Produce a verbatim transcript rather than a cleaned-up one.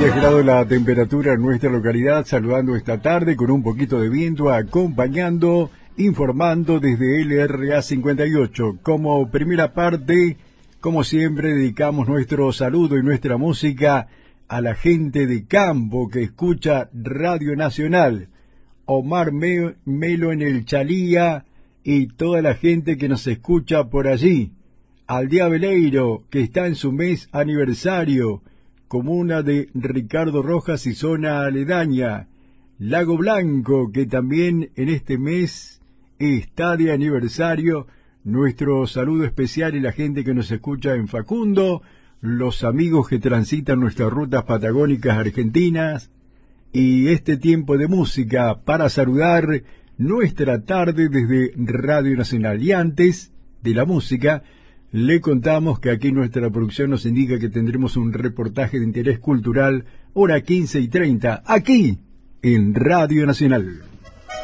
diez grados la temperatura en nuestra localidad, saludando esta tarde con un poquito de viento, acompañando, informando desde L R A cincuenta y ocho. Como primera parte, como siempre, dedicamos nuestro saludo y nuestra música a la gente de campo que escucha Radio Nacional. Omar Me- Melo en el Chalía y toda la gente que nos escucha por allí. Aldea Veleiro, que está en su mes aniversario, comuna de Ricardo Rojas y zona aledaña. Lago Blanco, que también en este mes está de aniversario. Nuestro saludo especial y la gente que nos escucha en Facundo, los amigos que transitan nuestras rutas patagónicas argentinas, y este tiempo de música para saludar nuestra tarde desde Radio Nacional. Y antes de la música, le contamos que aquí nuestra producción nos indica que tendremos un reportaje de interés cultural, hora quince y treinta, aquí en Radio Nacional.